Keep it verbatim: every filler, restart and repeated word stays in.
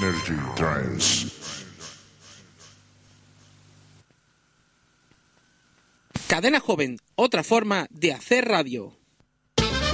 Energy Trance. Cadena Joven, otra forma de hacer radio.